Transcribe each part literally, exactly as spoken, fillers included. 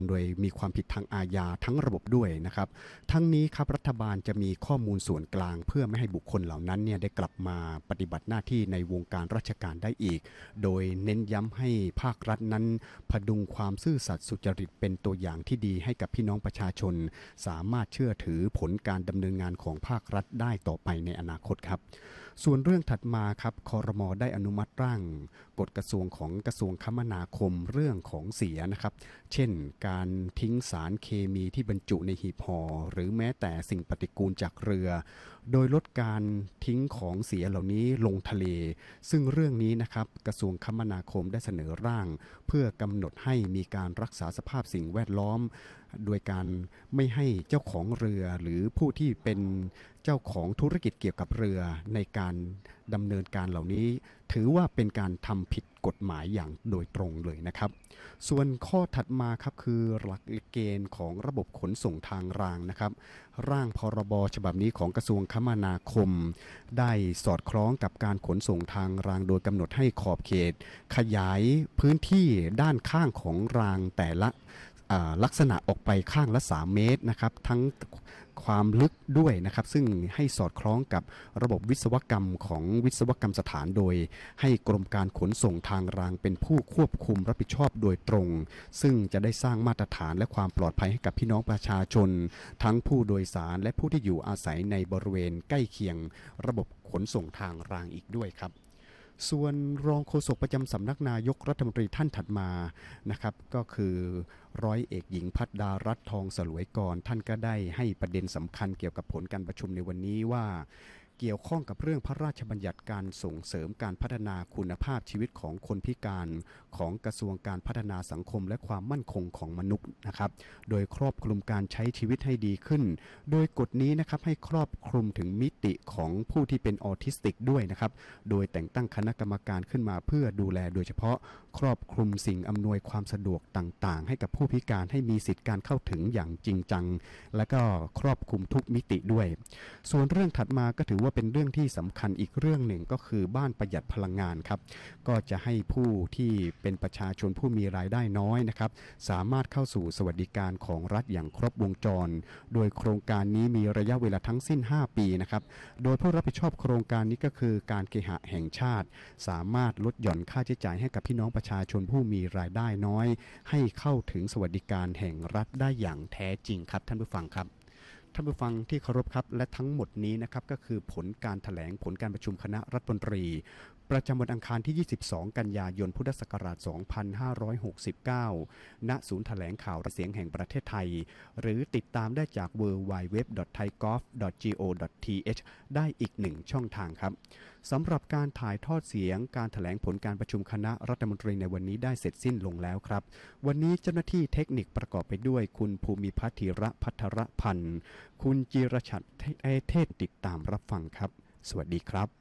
โดยมีความผิดทางอาญาทั้งระบบด้วยนะครับทั้งนี้ครับรัฐบาลจะมีข้อมูลส่วนกลางเพื่อไม่ให้บุคคลเหล่านั้นเนี่ยได้กลับมาปฏิบัติหน้าที่ในวงการราชการได้อีกโดยเน้นย้ำให้ภาครัฐนั้นพดุงความซื่อสัตย์สุจริตเป็นตัวอย่างที่ดีให้กับพี่น้องประชาชนสามารถเชื่อถือผลการดำเนินงานของภาครัฐได้ต่อไปในอนาคตครับส่วนเรื่องถัดมาครับครม.ได้อนุมัติร่างกฎกระทรวงของกระทรวงคมนาคมเรื่องของเสียนะครับเช่นการทิ้งสารเคมีที่บรรจุในหีบห่อหรือแม้แต่สิ่งปฏิกูลจากเรือโดยลดการทิ้งของเสียเหล่านี้ลงทะเลซึ่งเรื่องนี้นะครับกระทรวงคมนาคมได้เสนอร่างเพื่อกำหนดให้มีการรักษาสภาพสิ่งแวดล้อมโดยการไม่ให้เจ้าของเรือหรือผู้ที่เป็นเจ้าของธุรกิจเกี่ยวกับเรือในการดำเนินการเหล่านี้ถือว่าเป็นการทำผิดกฎหมายอย่างโดยตรงเลยนะครับส่วนข้อถัดมาครับคือหลักเกณฑ์ของระบบขนส่งทางรางนะครับร่างพรบฉบับนี้ของกระทรวงคมนาคมได้สอดคล้องกับการขนส่งทางรางโดยกำหนดให้ขอบเขตขยายพื้นที่ด้านข้างของรางแต่ละลักษณะออกไปข้างละสามเมตรนะครับทั้งความลึกด้วยนะครับซึ่งให้สอดคล้องกับระบบวิศวกรรมของวิศวกรรมสถานโดยให้กรมการขนส่งทางรางเป็นผู้ควบคุมรับผิดชอบโดยตรงซึ่งจะได้สร้างมาตรฐานและความปลอดภัยให้กับพี่น้องประชาชนทั้งผู้โดยสารและผู้ที่อยู่อาศัยในบริเวณใกล้เคียงระบบขนส่งทางรางอีกด้วยครับส่วนรองโฆษกประจำสำนักนายกรัฐมนตรีท่านถัดมานะครับก็คือร้อยเอกหญิงภัทรดารัตน์ทองสลวยกรท่านก็ได้ให้ประเด็นสำคัญเกี่ยวกับผลการประชุมในวันนี้ว่าเกี่ยวข้องกับเรื่องพระราชบัญญัติการส่งเสริมการพัฒนาคุณภาพชีวิตของคนพิการของกระทรวงการพัฒนาสังคมและความมั่นคงของมนุษย์นะครับโดยครอบคลุมการใช้ชีวิตให้ดีขึ้นโดยกฎนี้นะครับให้ครอบคลุมถึงมิติของผู้ที่เป็นออทิสติกด้วยนะครับโดยแต่งตั้งคณะกรรมการขึ้นมาเพื่อดูแลโดยเฉพาะครอบคลุมสิ่งอำนวยความสะดวกต่างๆให้กับผู้พิการให้มีสิทธิการเข้าถึงอย่างจริงจังและก็ครอบคลุมทุกมิติด้วยส่วนเรื่องถัดมาก็ถือว่าเป็นเรื่องที่สำคัญอีกเรื่องหนึ่งก็คือบ้านประหยัดพลังงานครับก็จะให้ผู้ที่เป็นประชาชนผู้มีรายได้น้อยนะครับสามารถเข้าสู่สวัสดิการของรัฐอย่างครบวงจรโดยโครงการนี้มีระยะเวลาทั้งสิ้นห้าปีนะครับโดยผู้รับผิดชอบโครงการนี้ก็คือการเคหะแห่งชาติสามารถลดหย่อนค่าใช้จ่ายให้กับพี่น้องประชาชนผู้มีรายได้น้อยให้เข้าถึงสวัสดิการแห่งรัฐได้อย่างแท้จริงครับท่านผู้ฟังครับท่านผู้ฟังที่เคารพครับและทั้งหมดนี้นะครับก็คือผลการแถลงผลการประชุมคณะรัฐมนตรีประจำวันอังคารที่ยี่สิบสองกันยายนพุทธศักราชสองพันห้าร้อยหกสิบเก้าณศูนย์แถลงข่าวเสียงแห่งประเทศไทยหรือติดตามได้จาก ดับเบิลยู ดับเบิลยู ดับเบิลยู ดอท ไทยกอล์ฟ ดอท จี โอ ดอท ที เอช ได้อีกหนึ่งช่องทางครับสำหรับการถ่ายทอดเสียงการแถลงผลการประชุมคณะรัฐมนตรีในวันนี้ได้เสร็จสิ้นลงแล้วครับวันนี้เจ้าหน้าที่เทคนิคประกอบไปด้วยคุณภูมิพัฒน์ธีระภัทรพันธ์คุณจิรชัดเทศติดตามรับฟังครับสวัสดีครับ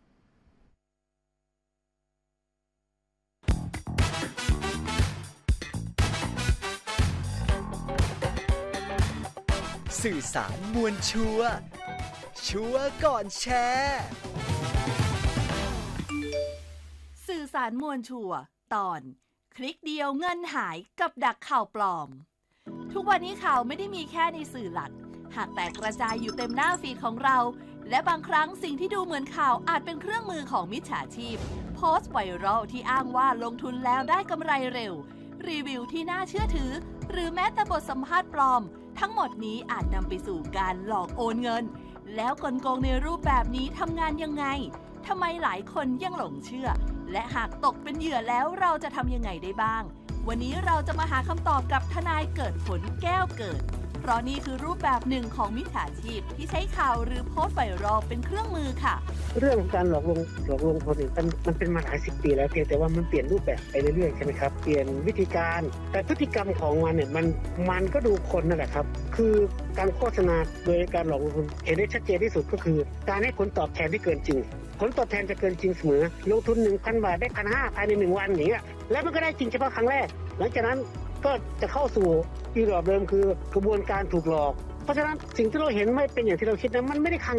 สื่อสารมวลชัวร์ชัวร์ก่อนแชร์สื่อสารมวลชัวร์ตอนคลิกเดียวเงินหายกับดักข่าวปลอมทุกวันนี้ข่าวไม่ได้มีแค่ในสื่อหลักหากแตกกระจายอยู่เต็มหน้าฟีดของเราและบางครั้งสิ่งที่ดูเหมือนข่าวอาจเป็นเครื่องมือของมิจฉาชีพโพสต์ไวรัลที่อ้างว่าลงทุนแล้วได้กำไรเร็วรีวิวที่น่าเชื่อถือหรือแม้แต่บทสัมภาษณ์ปลอมทั้งหมดนี้อาจนำไปสู่การหลอกโอนเงินแล้วกลโกงในรูปแบบนี้ทำงานยังไงทำไมหลายคนยังหลงเชื่อและหากตกเป็นเหยื่อแล้วเราจะทำยังไงได้บ้างวันนี้เราจะมาหาคำตอบกับทนายเกิดผลแก้วเกิดเพราะนี่คือรูปแบบหนึ่งของมิจฉาชีพที่ใช้ข่าวหรือโพสต์ไวรัลเป็นเครื่องมือค่ะเรื่องการหลอกลวงหลอกลวงคนมันมันเป็นมาหลายสิบปีแล้วเพียงแต่ว่ามันเปลี่ยนรูปแบบไปเรื่อยๆใช่ไหมครับเปลี่ยนวิธีการแต่พฤติกรรมของมันเนี่ยมันมันก็ดูคนนั่นแหละครับคือการโฆษณาโดยการหลอกลวงคนเห็นได้ชัดเจนที่สุดก็คือการให้ผลตอบแทนที่เกินจริงผลตอบแทนจะเกินจริงเสมอลงทุน หนึ่งพัน บาทได้ หนึ่งพันห้าร้อย ภายในหนึ่งวันอย่างเงี้ยแล้วมันก็ได้จริงเฉพาะครั้งแรกหลังจากนั้นก็จะเข้าสู่อีกรอบเดิมคือกระบวนการถูกหลอกเพราะฉะนั้นสิ่งที่เราเห็นไม่เป็นอย่างที่เราคิดนะมันไม่ได้ครั้ง